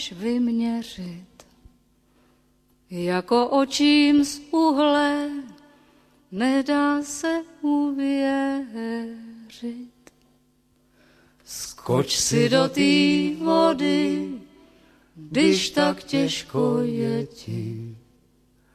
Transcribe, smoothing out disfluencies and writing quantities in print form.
vyměřit, jako očím z uhle nedá se uvěřit. Skoč si do té vody, když tak těžko je ti.